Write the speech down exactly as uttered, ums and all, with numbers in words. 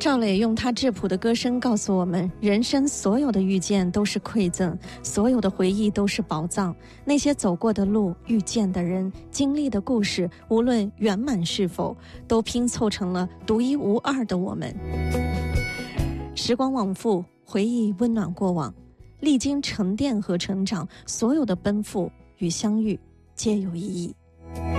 邵磊用他质朴的歌声告诉我们，人生所有的遇见都是馈赠，所有的回忆都是宝藏。那些走过的路，遇见的人，经历的故事，无论圆满是否，都拼凑成了独一无二的我们。时光往复，回忆温暖过往，历经沉淀和成长，所有的奔赴与相遇皆有意义。